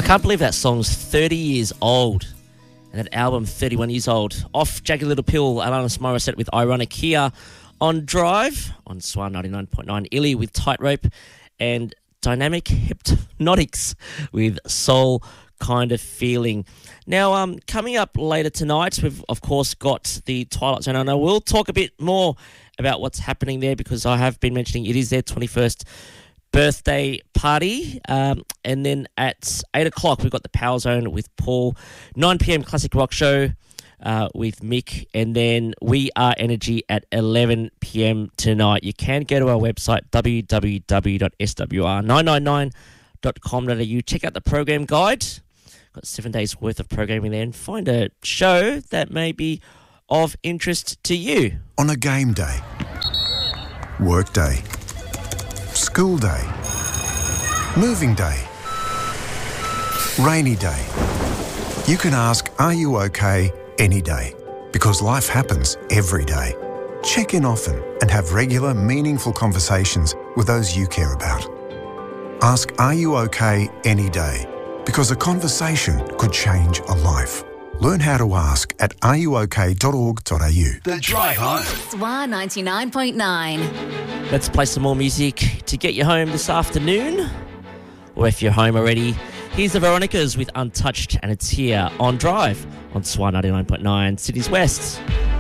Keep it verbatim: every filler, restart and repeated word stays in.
can't believe that song's thirty years old. And that album, thirty-one years old. Off Jagged Little Pill, Alanis Morissette with Ironic here on Drive, on Swan ninety-nine point nine, Illy with Tightrope, and Dynamic Hypnotics with Soul Kind of Feeling. Now, um, coming up later tonight, we've, of course, got the Twilight Zone, and I will talk a bit more about what's happening there because I have been mentioning it is their twenty-first birthday party. Um, and then at eight o'clock, we've got the Power Zone with Paul. nine p.m. Classic Rock Show uh, with Mick. And then We Are Energy at eleven p.m. tonight. You can go to our website, w w w dot s w r nine nine nine dot com dot a u. Check out the program guide. Got seven days worth of programming there, and find a show that may be of interest to you. On a game day, work day, school day, moving day, rainy day, you can ask, are you okay, any day? Because life happens every day. Check in often and have regular, meaningful conversations with those you care about. Ask, are you okay, any day? Because a conversation could change a life. Learn how to ask at are you okay dot org dot a u. The Drive Home. Swan ninety-nine point nine. Let's play some more music to get you home this afternoon. Or if you're home already, here's the Veronicas with Untouched, and it's here on Drive on Swan ninety-nine point nine, City's West.